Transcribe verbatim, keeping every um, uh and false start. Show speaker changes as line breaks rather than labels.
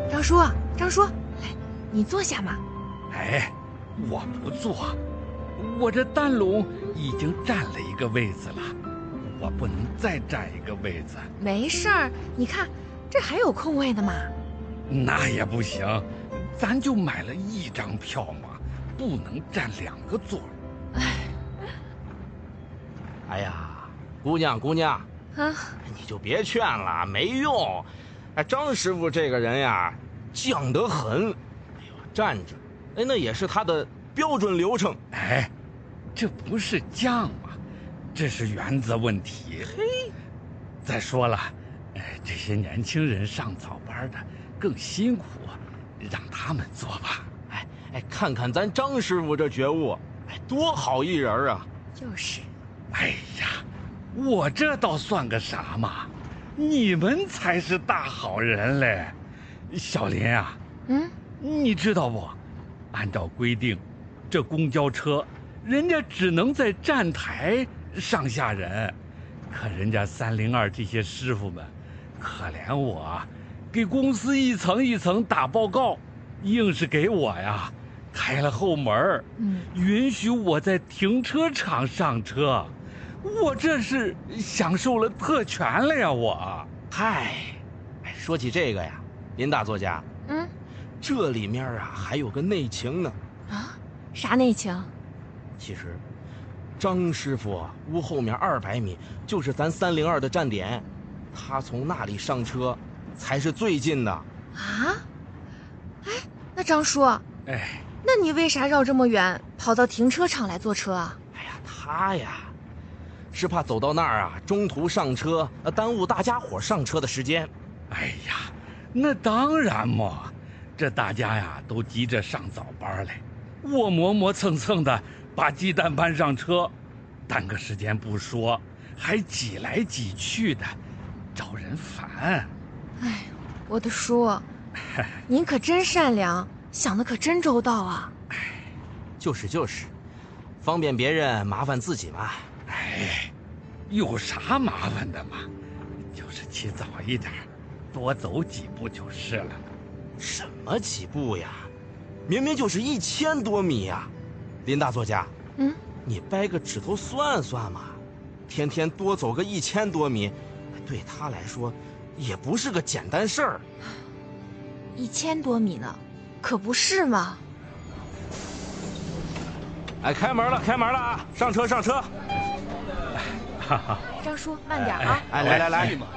张叔，张叔，来，你坐下嘛。
哎，我不坐，我这单笼已经占了一个位子了，我不能再占一个位子。
没事儿，你看这还有空位的嘛。
那也不行，咱就买了一张票嘛，不能占两个座。
哎，
哎呀，姑娘姑娘，
啊，
你就别劝了，没用。哎，张师傅这个人呀，犟得很。哎呦，站着，哎，那也是他的标准流程。
哎，这不是犟嘛，这是原则问题。
嘿，
再说了，哎，这些年轻人上早班的更辛苦，让他们做吧。
哎哎，看看咱张师傅这觉悟，哎，多好一人啊！
就是。
哎呀，我这倒算个啥嘛？你们才是大好人嘞。小林啊，
嗯，
你知道不？按照规定，这公交车人家只能在站台上下人，可人家三零二这些师傅们，可怜我，给公司一层一层打报告，硬是给我呀开了后门，
嗯，
允许我在停车场上车。我这是享受了特权了呀！我，
嗨，哎，说起这个呀，林大作家，
嗯，
这里面啊还有个内情呢。
啊，啥内情？
其实，张师傅屋后面二百米就是咱三零二的站点，他从那里上车才是最近的。
啊？哎，那张叔，
哎，
那你为啥绕这么远跑到停车场来坐车啊？
哎呀，他呀，是怕走到那儿啊，中途上车，呃，耽误大家伙上车的时间。
哎呀，那当然嘛，这大家呀都急着上早班来，我磨磨蹭蹭的把鸡蛋搬上车，耽搁时间不说，还挤来挤去的，招人烦。
哎，我的叔，您可真善良，想的可真周到啊。
就是就是，方便别人，麻烦自己嘛。
哎，有啥麻烦的嘛？就是起早一点，多走几步就是了。
什么几步呀？明明就是一千多米呀！林大作家，
嗯，
你掰个指头算算嘛，天天多走个一千多米，对他来说也不是个简单事儿。
一千多米呢，可不是嘛。
哎，开门了，开门了啊！上车，上车！
哈哈，
张叔，慢点啊。
哎，来来来，